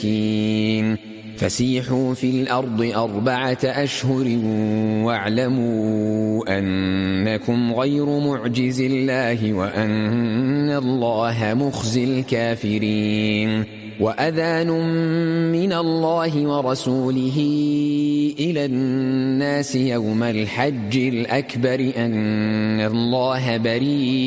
فسيحوا في الأرض 4 أشهر واعلموا أنكم غير معجز الله وأن الله مخزي الكافرين. وأذان من الله ورسوله إلى الناس يوم الحج الأكبر أن الله بريء